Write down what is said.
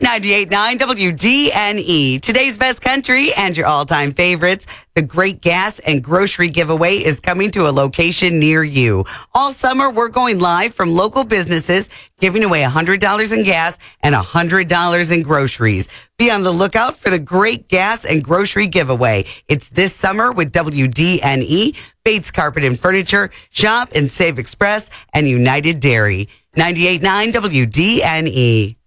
98.9 WDNE. Today's best country and your all-time favorites. The Great Gas and Grocery Giveaway is coming to a location near you. All summer, we're going live from local businesses, giving away $100 in gas and $100 in groceries. Be on the lookout for the Great Gas and Grocery Giveaway. It's this summer with WDNE, Bates Carpet and Furniture, Shop and Save Express, and United Dairy. 98.9 WDNE.